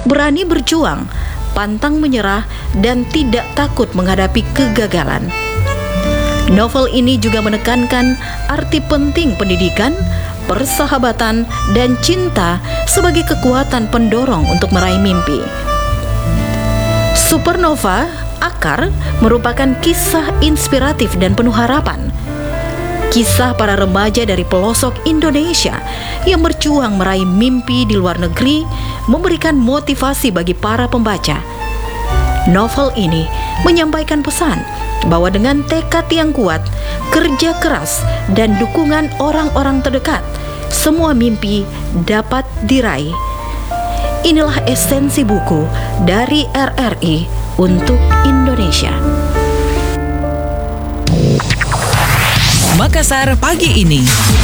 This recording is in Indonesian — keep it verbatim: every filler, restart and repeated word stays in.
berani berjuang, pantang menyerah, dan tidak takut menghadapi kegagalan. Novel ini juga menekankan arti penting pendidikan, persahabatan, dan cinta sebagai kekuatan pendorong untuk meraih mimpi. Supernova, Akar, merupakan kisah inspiratif dan penuh harapan. Kisah para remaja dari pelosok Indonesia yang berjuang meraih mimpi di luar negeri memberikan motivasi bagi para pembaca. Novel ini menyampaikan pesan bahwa dengan tekad yang kuat, kerja keras, dan dukungan orang-orang terdekat, semua mimpi dapat diraih. Inilah esensi buku dari R R I untuk Indonesia. Makassar pagi ini.